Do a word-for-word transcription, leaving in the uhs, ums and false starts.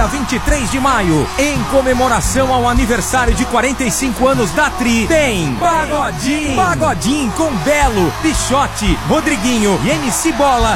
vinte e três de maio, em comemoração ao aniversário de quarenta e cinco anos da Tri, tem Pagodinho, Pagodinho com Belo, Pichote, Rodriguinho e M C Bola